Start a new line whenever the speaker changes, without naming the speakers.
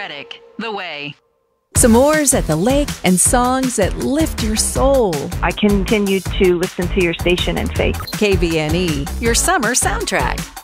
Reddick, The Way.
S'mores at the lake and songs that lift your soul.
I continue to listen to your station in faith.
KVNE, your summer soundtrack.